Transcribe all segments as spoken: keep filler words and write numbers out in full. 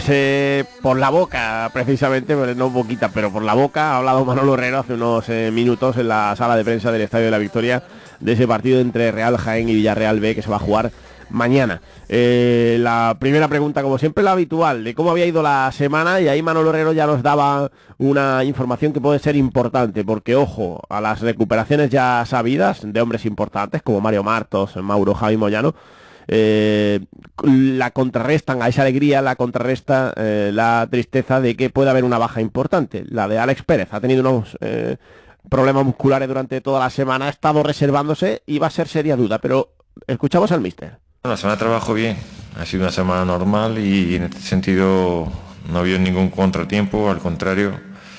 Eh, por la boca, precisamente, pero no poquita, pero por la boca ha hablado Manolo Herrero hace unos eh, minutos en la sala de prensa del Estadio de la Victoria de ese partido entre Real Jaén y Villarreal B que se va a jugar mañana. Eh, la primera pregunta, como siempre, la habitual, de cómo había ido la semana, y ahí Manolo Herrero ya nos daba una información que puede ser importante, porque ojo, a las recuperaciones ya sabidas de hombres importantes como Mario Martos, Mauro, Javi Moyano, Eh, la contrarrestan, a esa alegría la contrarresta eh, la tristeza de que puede haber una baja importante, la de Alex Pérez. Ha tenido unos eh, problemas musculares durante toda la semana, ha estado reservándose y va a ser seria duda, pero escuchamos al míster. La semana de trabajo bien, ha sido una semana normal y en este sentido no ha habido ningún contratiempo, al contrario,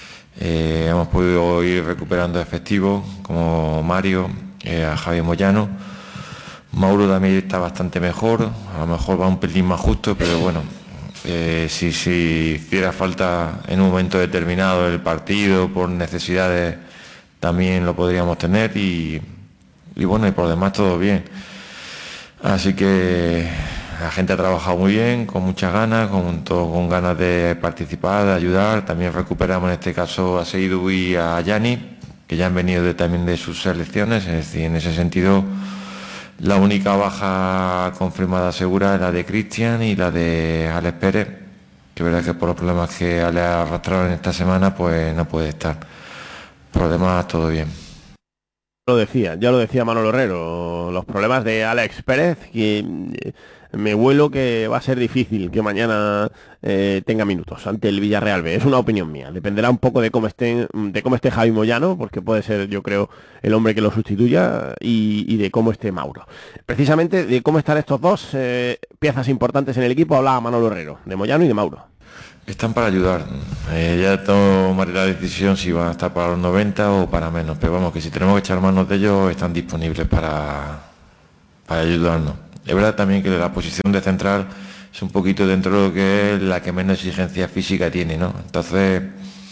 eh, hemos podido ir recuperando efectivos como Mario, eh, a Javi Moyano. Mauro también está bastante mejor, a lo mejor va un pelín más justo, pero bueno, eh, si, si hiciera falta en un momento determinado el partido por necesidades también lo podríamos tener y, y bueno, y por demás todo bien. Así que la gente ha trabajado muy bien, con muchas ganas, con, todo, con ganas de participar, de ayudar. También recuperamos en este caso a Seydou y a Yanni, que ya han venido de, también de sus selecciones, es decir, en ese sentido la única baja confirmada segura es la de Cristian y la de Alex Pérez, que verdad que por los problemas que le ha arrastrado en esta semana pues no puede estar. Por lo demás todo bien. Lo decía, ya lo decía Manolo Herrero, los problemas de Alex Pérez, que me huelo que va a ser difícil que mañana eh, tenga minutos ante el Villarreal B. Es una opinión mía, dependerá un poco de cómo esté, de cómo esté Javi Moyano, porque puede ser, yo creo, el hombre que lo sustituya, y, y de cómo esté Mauro. Precisamente de cómo están estos dos eh, piezas importantes en el equipo hablaba Manolo Herrero, de Moyano y de Mauro. Están para ayudar, eh, ya tomaré la decisión si van a estar para los noventa o para menos, pero vamos, que si tenemos que echar manos de ellos están disponibles para, para ayudarnos. Es verdad también que la posición de central es un poquito dentro de lo que es la que menos exigencia física tiene, ¿no? Entonces,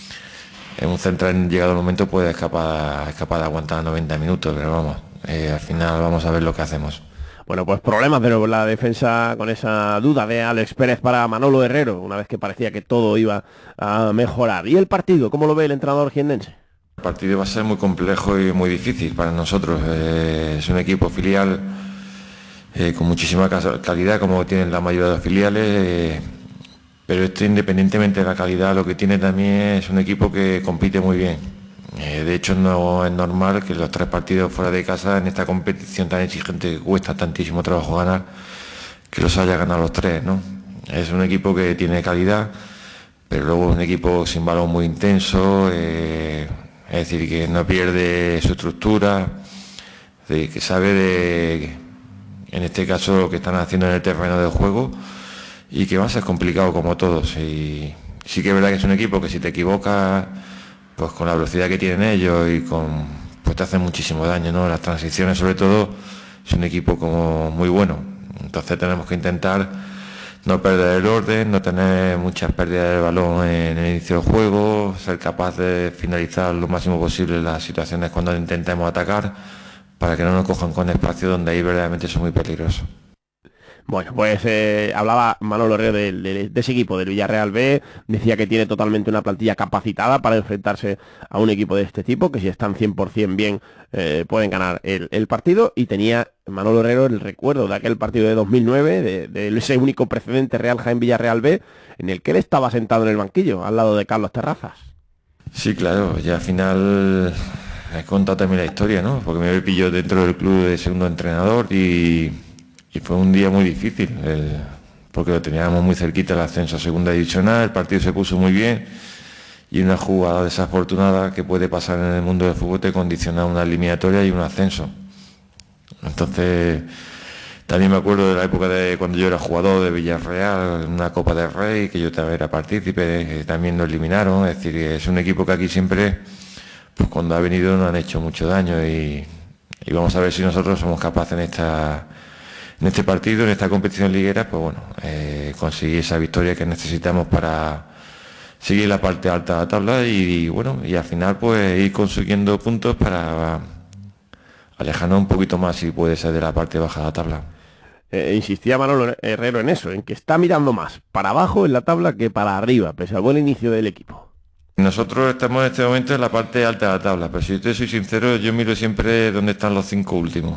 en un central llegado el momento puede escapar, escapar de aguantar noventa minutos, pero vamos, eh, al final vamos a ver lo que hacemos. Bueno, pues problemas de nuevo en la defensa con esa duda de Alex Pérez para Manolo Herrero, una vez que parecía que todo iba a mejorar. ¿Y el partido? ¿Cómo lo ve el entrenador jiennense? El partido va a ser muy complejo y muy difícil para nosotros. Eh, es un equipo filial eh, con muchísima calidad, como tienen la mayoría de los filiales, eh, pero esto, independientemente de la calidad, lo que tiene también es un equipo que compite muy bien. Eh, de hecho, no es normal que los tres partidos fuera de casa en esta competición tan exigente que cuesta tantísimo trabajo ganar, que los haya ganado los tres, ¿no? Es un equipo que tiene calidad, pero luego es un equipo sin balón muy intenso, eh, es decir, que no pierde su estructura, de, que sabe de, en este caso, lo que están haciendo en el terreno de juego y que va a ser complicado como todos. Y sí que es verdad que es un equipo que si te equivocas, pues con la velocidad que tienen ellos y con, pues te hacen muchísimo daño, ¿no? Las transiciones sobre todo, es un equipo como muy bueno, entonces tenemos que intentar no perder el orden, no tener muchas pérdidas de balón en el inicio del juego, ser capaz de finalizar lo máximo posible las situaciones cuando intentemos atacar, para que no nos cojan con espacio donde ahí verdaderamente son muy peligrosos. Bueno, pues eh, hablaba Manolo Herrero de, de, de ese equipo, del Villarreal B, decía que tiene totalmente una plantilla capacitada para enfrentarse a un equipo de este tipo, que si están cien por ciento bien eh, pueden ganar el, el partido, y tenía Manolo Herrero el recuerdo de aquel partido de dos mil nueve, de, de ese único precedente Real Jaén Villarreal B, en el que él estaba sentado en el banquillo, al lado de Carlos Terrazas. Sí, claro, ya al final he contado también la historia, ¿no? Porque me pilló dentro del club de segundo entrenador y... Y fue un día muy difícil, el, porque lo teníamos muy cerquita el ascenso a segunda divisional, el partido se puso muy bien y una jugada desafortunada que puede pasar en el mundo del fútbol te condiciona una eliminatoria y un ascenso. Entonces, también me acuerdo de la época de cuando yo era jugador de Villarreal, una Copa del Rey, que yo también era partícipe, también nos eliminaron, es decir, es un equipo que aquí siempre, pues cuando ha venido nos han hecho mucho daño y, y vamos a ver si nosotros somos capaces en esta... en este partido, en esta competición liguera, pues bueno, eh, conseguir esa victoria que necesitamos para seguir la parte alta de la tabla y, y bueno, y al final pues ir consiguiendo puntos para alejarnos un poquito más, si puede ser, de la parte baja de la tabla. Eh, insistía Manolo Herrero en eso, en que está mirando más para abajo en la tabla que para arriba, pese al buen inicio del equipo. Nosotros estamos en este momento en la parte alta de la tabla, pero si te soy sincero, yo miro siempre dónde están los cinco últimos.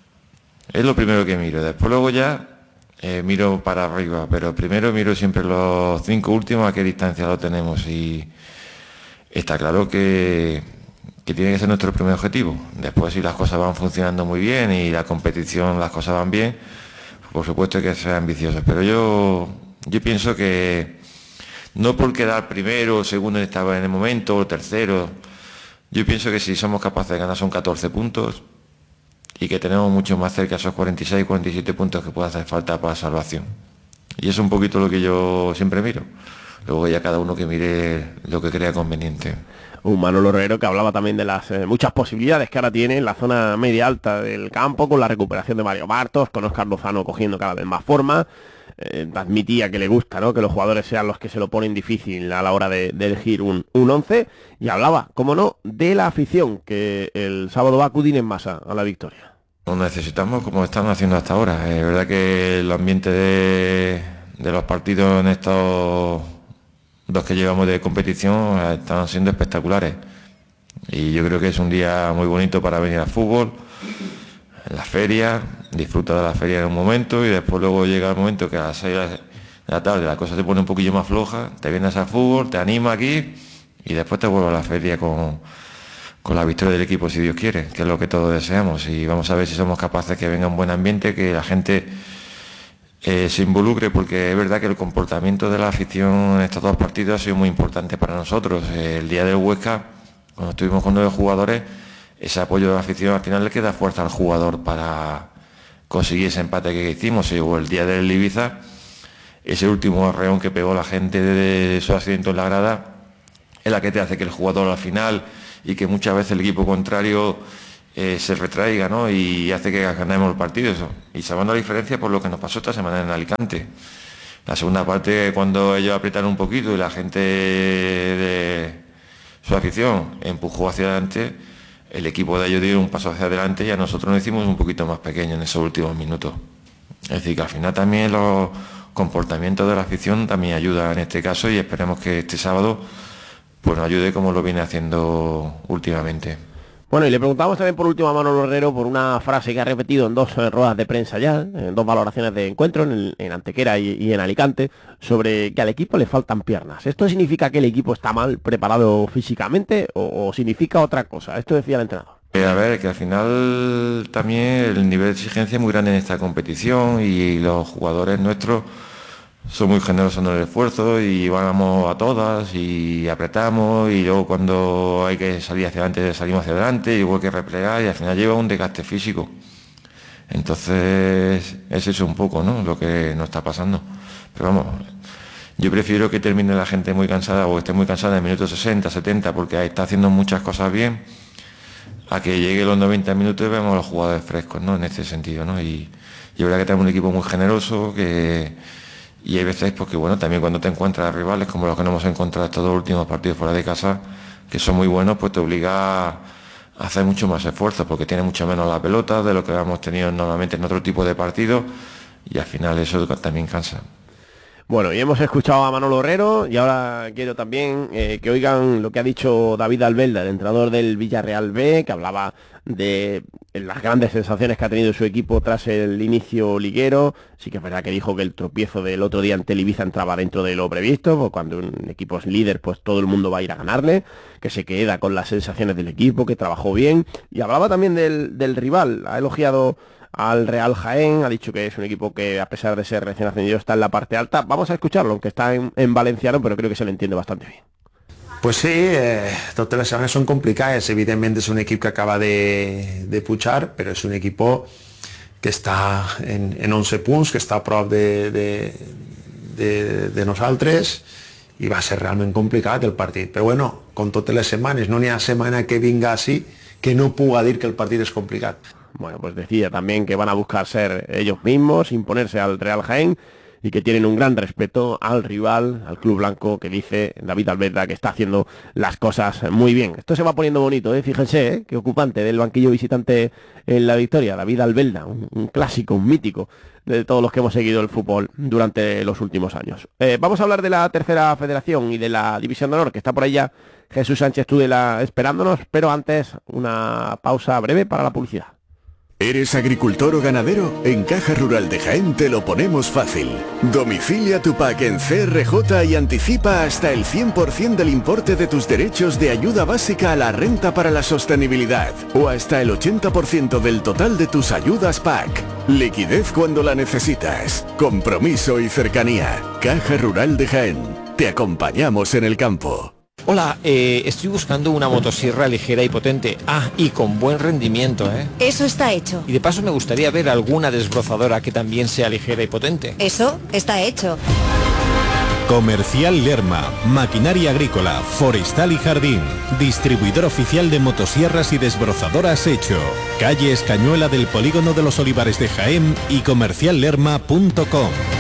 Es lo primero que miro, después luego ya eh, miro para arriba, pero primero miro siempre los cinco últimos, a qué distancia lo tenemos, y está claro que, que tiene que ser nuestro primer objetivo. Después, si las cosas van funcionando muy bien y la competición, las cosas van bien, por supuesto hay que ser ambiciosos, pero yo, yo pienso que no por quedar primero o segundo estaba en el momento, o tercero, yo pienso que si somos capaces de ganar son catorce puntos y que tenemos mucho más cerca esos cuarenta y seis, cuarenta y siete puntos que puede hacer falta para salvación. Y eso es un poquito lo que yo siempre miro. Luego ya cada uno que mire lo que crea conveniente. Un Manolo Herrero que hablaba también de las eh, muchas posibilidades que ahora tiene en la zona media alta del campo, con la recuperación de Mario Martos, con Óscar Lozano cogiendo cada vez más forma. Eh, admitía que le gusta, ¿no?, que los jugadores sean los que se lo ponen difícil a la hora de, de elegir un, un once, y hablaba, como no, de la afición, que el sábado va a acudir en masa a la victoria. Nos necesitamos como están haciendo hasta ahora. Es verdad que el ambiente de, de los partidos en estos dos que llevamos de competición están siendo espectaculares, y yo creo que es un día muy bonito para venir al fútbol, en la feria, disfruta de la feria en un momento, y después luego llega el momento que a las seis de la tarde la cosa se pone un poquillo más floja, te vienes al fútbol, te anima aquí y después te vuelves a la feria con, con la victoria del equipo, si Dios quiere, que es lo que todos deseamos. Y vamos a ver si somos capaces que venga un buen ambiente, que la gente eh, se involucre, porque es verdad que el comportamiento de la afición en estos dos partidos ha sido muy importante para nosotros. Eh, el día del Huesca, cuando estuvimos con nueve jugadores, ese apoyo de la afición al final le queda fuerza al jugador para conseguir ese empate que hicimos. O el día del Ibiza, ese último arreón que pegó la gente de, de su asiento en la grada, es la que te hace que el jugador al final, y que muchas veces el equipo contrario eh, se retraiga, ¿no?, y hace que ganemos el partido. Eso. Y salvando la diferencia por lo que nos pasó esta semana en Alicante. La segunda parte, cuando ellos apretaron un poquito y la gente de su afición empujó hacia adelante, el equipo de ellos dio un paso hacia adelante y a nosotros nos hicimos un poquito más pequeños en esos últimos minutos. Es decir, que al final también los comportamientos de la afición también ayudan en este caso, y esperemos que este sábado pues nos ayude como lo viene haciendo últimamente. Bueno, y le preguntamos también por último a Manolo Herrero por una frase que ha repetido en dos eh, ruedas de prensa ya, en dos valoraciones de encuentro, en, el, en Antequera y, y en Alicante, sobre que al equipo le faltan piernas. ¿Esto significa que el equipo está mal preparado físicamente o, o significa otra cosa? Esto decía el entrenador. A ver, que al final también el nivel de exigencia es muy grande en esta competición, y los jugadores nuestros son muy generosos en el esfuerzo y vamos a todas y apretamos, y luego cuando hay que salir hacia adelante salimos hacia adelante, y luego hay que replegar, y al final lleva un desgaste físico. Entonces es eso un poco, ¿no?, lo que nos está pasando. Pero vamos, yo prefiero que termine la gente muy cansada o esté muy cansada en minutos sesenta, setenta, porque está haciendo muchas cosas bien, a que llegue los noventa minutos y vemos a los jugadores frescos, ¿no?, en este sentido, ¿no? Y yo creo que tenemos un equipo muy generoso, que y hay veces porque bueno, también cuando te encuentras rivales como los que nos hemos encontrado estos dos últimos partidos fuera de casa, que son muy buenos, pues te obliga a hacer mucho más esfuerzo, porque tiene mucho menos la pelota de lo que hemos tenido normalmente en otro tipo de partidos, y al final eso también cansa. Bueno, y hemos escuchado a Manolo Herrero, y ahora quiero también eh, que oigan lo que ha dicho David Albelda, el entrenador del Villarreal B, que hablaba de las grandes sensaciones que ha tenido su equipo tras el inicio liguero. Sí que es verdad que dijo que el tropiezo del otro día ante el Ibiza entraba dentro de lo previsto, porque cuando un equipo es líder, pues todo el mundo va a ir a ganarle, que se queda con las sensaciones del equipo, que trabajó bien, y hablaba también del, del rival. Ha elogiado al Real Jaén, ha dicho que es un equipo que a pesar de ser recién ascendido está en la parte alta. Vamos a escucharlo, aunque está en, en valenciano, pero creo que se le entiende bastante bien. Pues sí, eh, totes les setmanes són complicades. Evidentment és un equip que acaba de, de pujar, però és un equipo que està en, en onze punts, que està a prop de, de, de, de nosaltres, i va ser realment complicat el partit. Però bueno, com totes les setmanes, no n'hi ha setmana que vinga així que no puga dir que el partit és complicat. Bueno, pues decía también que van a buscar ser ellos mismos, imponerse al Real Jaén, y que tienen un gran respeto al rival, al club blanco, que dice David Albelda que está haciendo las cosas muy bien. Esto se va poniendo bonito, ¿eh? Fíjense, ¿eh?, qué ocupante del banquillo visitante en la victoria, David Albelda, un, un clásico, un mítico de todos los que hemos seguido el fútbol durante los últimos años. Eh, vamos a hablar de la tercera federación y de la división de honor, que está por ahí ya Jesús Sánchez Tudela esperándonos, pero antes una pausa breve para la publicidad. ¿Eres agricultor o ganadero? En Caja Rural de Jaén te lo ponemos fácil. Domicilia tu pack en C R J y anticipa hasta el cien por ciento del importe de tus derechos de ayuda básica a la renta para la sostenibilidad o hasta el ochenta por ciento del total de tus ayudas P A C. Liquidez cuando la necesitas. Compromiso y cercanía. Caja Rural de Jaén. Te acompañamos en el campo. Hola, eh, estoy buscando una motosierra ligera y potente. Ah, y con buen rendimiento, ¿eh? Eso está hecho. Y de paso me gustaría ver alguna desbrozadora que también sea ligera y potente. Eso está hecho. Comercial Lerma, maquinaria agrícola, forestal y jardín. Distribuidor oficial de motosierras y desbrozadoras Hecho. Calle Escañuela del Polígono de los Olivares de Jaén y comercial lerma punto com.